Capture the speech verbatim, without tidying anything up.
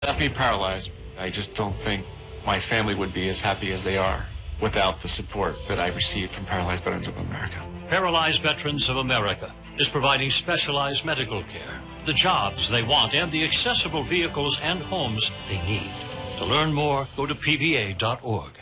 Without being paralyzed, I just don't think my family would be as happy as they are without the support that I received from Paralyzed Veterans of America. Paralyzed Veterans of America is providing specialized medical care, the jobs they want, and the accessible vehicles and homes they need. To learn more, go to P V A dot org.